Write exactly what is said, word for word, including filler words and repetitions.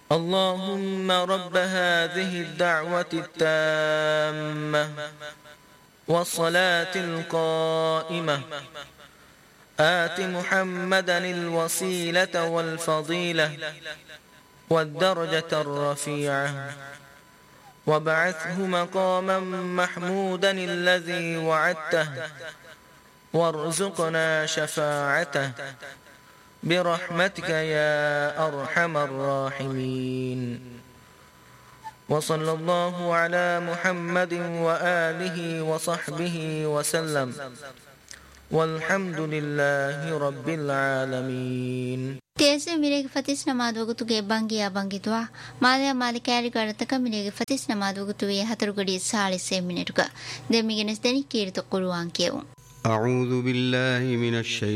اللهم رب هذه الدعوة التامة والصلاة القائمة آت محمدا الوسيلة والفضيلة والدرجة الرفيعة وابعثه مقاما محمودا الذي وعدته وارزقنا شفاعته برحمتك يا أرحم الراحمين. وصلى الله على محمد وآله وصحبه وسلم والحمد لله رب العالمين. تیسے میرے فتیس نماز وگتو کے بانگی آبانگی دعا مالیا مالکاری گارتکا میرے فتیس نماز وگتو یہ ہتر گڑی ساڑھے سے منٹ کا دے میگنس دنی کیرت قرآن کیوں. أعوذ بالله من الشيطان